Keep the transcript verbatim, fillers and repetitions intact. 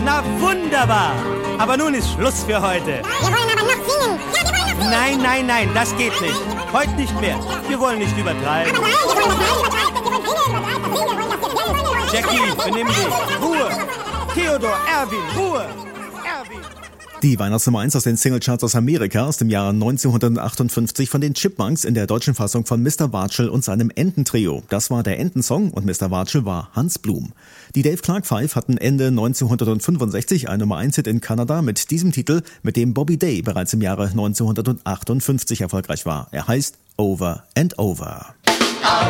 Na wunderbar. Aber nun ist Schluss für heute. Wir wollen aber noch singen. Ja, wir wollen noch singen. Nein, nein, nein, das geht nicht. Heute nicht mehr. Wir wollen nicht übertreiben. Aber nein, wir wollen das nicht übertreiben. Wir wollen singen, übertreiben, singen. Wir wollen das jetzt singen. Jackie, benimm dich. Ruhe. Theodor, Erwin, Ruhe. Erwin. Die Weihnachtsnummer eins aus den Singlecharts aus Amerika aus dem Jahr neunzehnhundertachtundfünfzig von den Chipmunks in der deutschen Fassung von Mister Watschel und seinem Ententrio. Das war der Entensong und Mister Watschel war Hans Blum. Die Dave Clark Five hatten Ende neunzehnhundertfünfundsechzig ein Nummer eins Hit in Kanada mit diesem Titel, mit dem Bobby Day bereits im Jahre neunzehnhundertachtundfünfzig erfolgreich war. Er heißt Over and Over.